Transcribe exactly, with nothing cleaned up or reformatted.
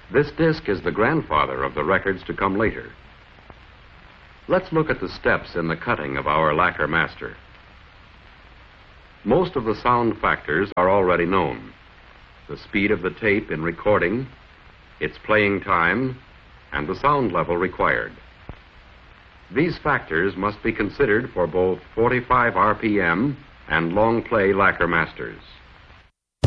This disc is the grandfather of the records to come later. Let's look at the steps in the cutting of our lacquer master. Most of the sound factors are already known. The speed of the tape in recording, its playing time, and the sound level required. These factors must be considered for both forty-five R P M and long play lacquer masters.